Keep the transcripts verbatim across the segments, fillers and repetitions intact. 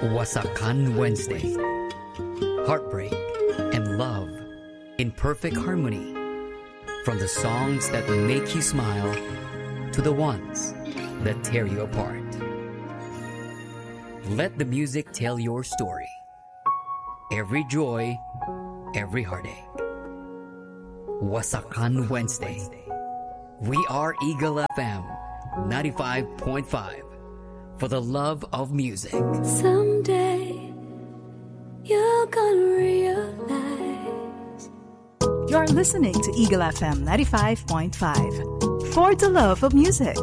Wasakan Wednesday. Heartbreak and love in perfect harmony. From the songs that make you smile to the ones that tear you apart. Let the music tell your story. Every joy, every heartache. Wasakan Wednesday. We are Eagle F M ninety-five point five for the love of music. Someday you're gonna realize. You're listening to Eagle F M ninety-five point five for the love of music.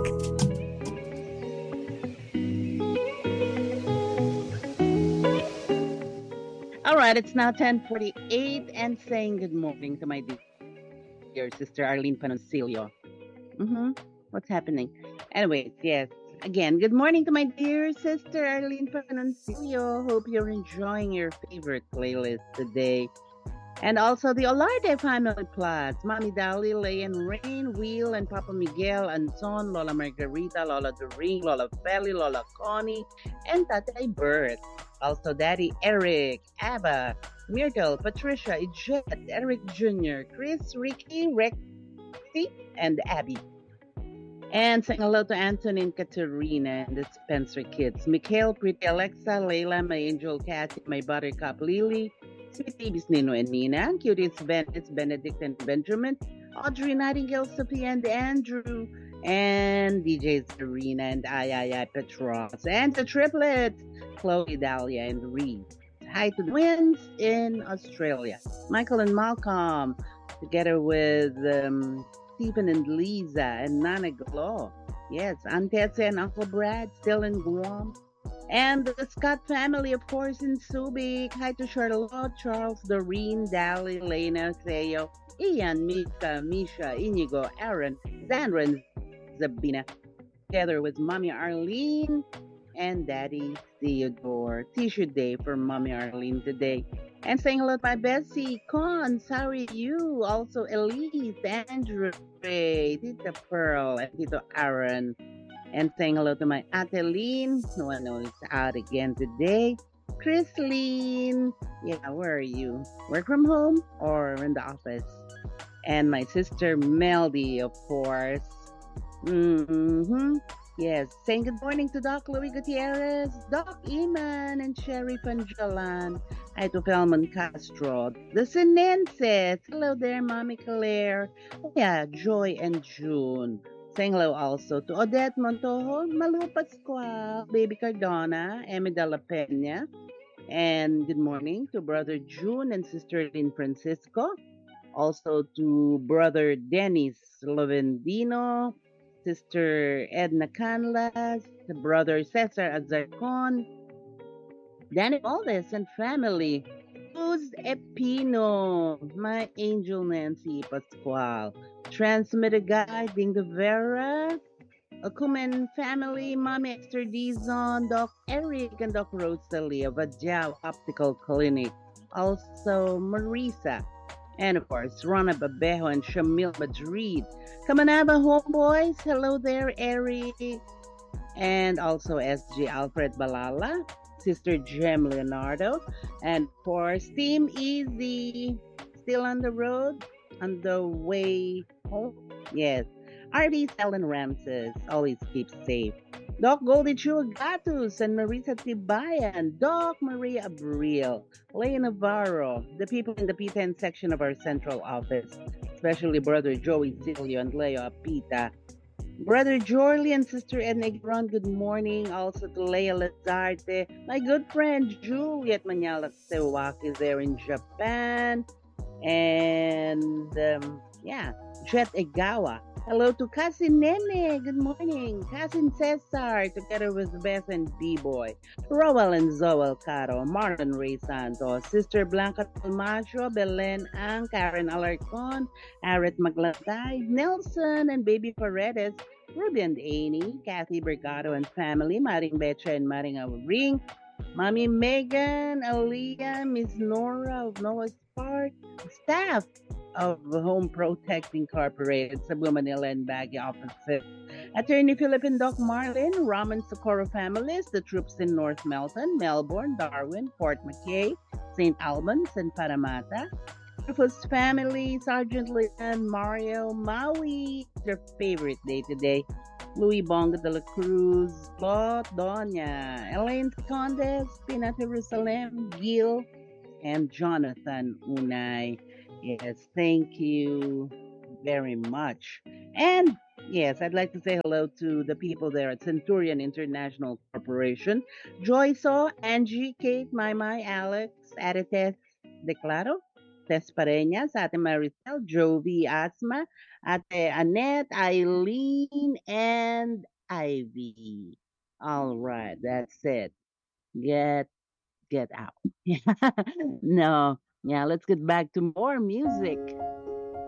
All right, it's now ten forty-eight and saying good morning to my dear sister Arlene Panoncillo. Mm-hmm. What's happening? Anyways, yes. Again, good morning to my dear sister Arlene Panoncillo. Hope you're enjoying your favorite playlist today. And also the Olarde family plus Mommy Dali, Lay and Rain, Will and Papa Miguel, Anton, Lola Margarita, Lola Doreen, Lola Feli, Lola Connie, and Tatay Bert. Also Daddy Eric, Abba, Myrtle, Patricia, Ijette, Eric Junior, Chris, Ricky, Rexy, and Abby. And saying hello to Anthony and Katerina and the Spencer kids. Mikhail, Pretty Alexa, Layla, my angel Cassie, my buttercup Lily, sweet babies Nino and Nina, cuties Ben, it's Benedict and Benjamin, Audrey Nightingale, Sophia and Andrew, and D J Serena and Ay Ay Ay Petros, and the triplets, Chloe, Dahlia, and Reed. Hi to the twins in Australia, Michael and Malcolm, together with um, Stephen and Lisa and Nana Glo. Yes, Aunt Tessie and Uncle Brad still in Guam. And the Scott family, of course, in Subic. Hi to Charlotte, Charles, Doreen, Dali, Lena, Theo, Ian, Mika, Misha, Inigo, Aaron, Sandra, and Zabina. Together with Mommy Arlene and Daddy Theodore. Tissue Day for Mommy Arlene today. And saying hello to my Bessie, Con, sorry you, also Elise, Andrew, Tita Pearl, and Tito Aaron. And saying hello to my Ateline, no one knows out again today. Chrisline, yeah, where are you? Work from home or in the office? And my sister Melody, of course. Mm-hmm. Yes, saying good morning to Doc Louis Gutierrez, Doc Iman, and Sherry Panjalan. Hi to Felman Castro, the Sinenses. Hello there, Mommy Claire. Yeah, Joy and June. Saying hello also to Odette Montojo, Malu Pascual, Baby Cardona, Emi de la Peña. And good morning to Brother June and Sister Lynn Francisco. Also to Brother Dennis Lovendino, Sister Edna Canlas, Brother Cesar Azarcon, Danny Valdez and family, Luz Epino, my angel Nancy Pascual, Transmitter Guy, Dingo Vera, Akumen family, Mommy Esther Dizon, Doc Eric and Doc Rosalie of Adjao Optical Clinic, also Marisa, and of course, Rona Babejo and Shamil Madrid. Kamanaba homeboys, hello there, Eric. And also S G Alfred Balala, Sister Jem Leonardo, and of course, Team Easy, still on the road, on the way home. Yes, R D Ellen Ramses, always keep safe. Doc Goldie Chua Gatus and Marisa Tibayan, Doc Maria Abril, Leia Navarro, the people in the P ten section of our central office, especially Brother Joey Silio and Leo Apita, Brother Jorley and Sister Edna Gron, good morning. Also to Leia Lazarte, my good friend Juliet Manyalak Sewak is there in Japan, and um, yeah, Jet Egawa. Hello to Cousin Nene. Good morning. Cousin Cesar, together with Beth and B-Boy. Roel and Zoel Caro, Marlon Ray Santos, Sister Blanca Tomacho, Belen Ang, Karen Alarcon, Aret Maglantay, Nelson and Baby Paredes, Ruby and Amy, Kathy Bergado and family, Maring Becha and Maring Ring, Mommy Megan, Aaliyah, Miss Nora of Noah's Park, staff of Home Protect Incorporated, Cebu, Manila, and Baguio offices, Attorney Philip and Doc Marlin, Raman Socorro families, the troops in North Melton, Melbourne, Darwin, Port McKay, Saint Albans, and Paramata, Rufus family, Sergeant Leon, Mario, Maui, their favorite day today. Louis Bongo de la Cruz, Lot, Doña, Elaine Condes, Pina Jerusalem, Gil, and Jonathan Unay. Yes, thank you very much. And yes, I'd like to say hello to the people there at Centurion International Corporation. Joyso, Angie, Kate, Mai Mai, Alex, Arites Declaro, Tess Pareñas, Ate Maricel, Jovi Asma, Ate Annette, Eileen, and Ivy. All right, that's it. Get get out. No. Yeah, let's get back to more music.